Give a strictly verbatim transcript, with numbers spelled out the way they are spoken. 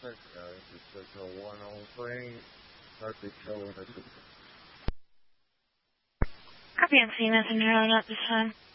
traffic. Uh, this is Signal one oh three, Northeast Hill Intersection. Copy and see messenger on at this time.